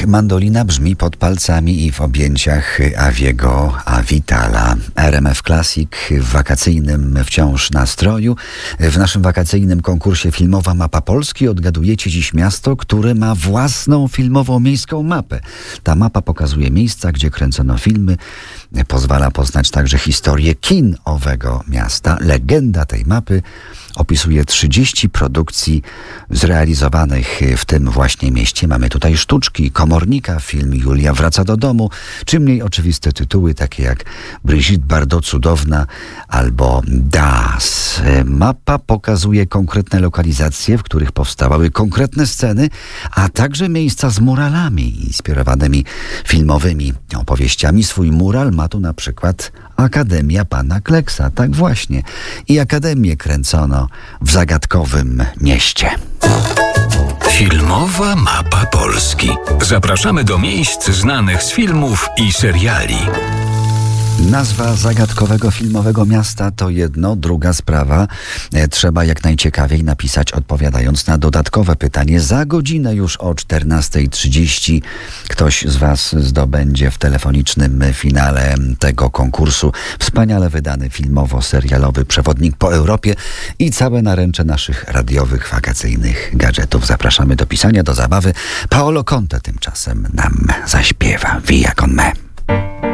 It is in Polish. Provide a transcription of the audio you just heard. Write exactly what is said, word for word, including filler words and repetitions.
Niech mandolina brzmi pod palcami i w objęciach Aviego Avitala. R M F Classic w wakacyjnym wciąż nastroju. W naszym wakacyjnym konkursie Filmowa Mapa Polski odgadujecie dziś miasto, które ma własną filmową miejską mapę. Ta mapa pokazuje miejsca, gdzie kręcono filmy. Pozwala poznać także historię kin owego miasta. Legenda tej mapy opisuje trzydzieści produkcji zrealizowanych w tym właśnie mieście. Mamy tutaj Sztuczki, Komornika, film Julia wraca do domu, czy mniej oczywiste tytuły, takie jak Brigitte Bardot Cudowna albo Das. Mapa pokazuje konkretne lokalizacje, w których powstawały konkretne sceny, a także miejsca z muralami inspirowanymi filmowymi opowieściami. Swój mural ma tu na przykład Akademia Pana Kleksa. Tak właśnie. I Akademię kręcono w zagadkowym mieście. Filmowa Mapa Polski. Zapraszamy do miejsc znanych z filmów i seriali. Nazwa zagadkowego filmowego miasta to jedno, druga sprawa. E, trzeba jak najciekawiej napisać, odpowiadając na dodatkowe pytanie. Za godzinę już o czternasta trzydzieści ktoś z Was zdobędzie w telefonicznym finale tego konkursu wspaniale wydany filmowo-serialowy przewodnik po Europie i całe naręcze naszych radiowych, wakacyjnych gadżetów. Zapraszamy do pisania, do zabawy. Paolo Conte tymczasem nam zaśpiewa Via con me.